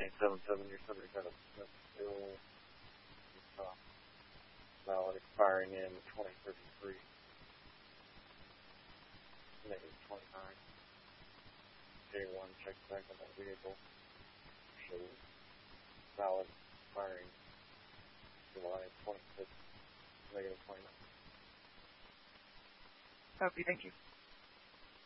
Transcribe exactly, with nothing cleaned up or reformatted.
eight seven seven, your subject got a still uh, valid expiring in twenty thirty-three, negative twenty-nine. J one check back on that vehicle. Shows valid expiring July twenty-sixth, negative twenty-nine. Okay, thank you.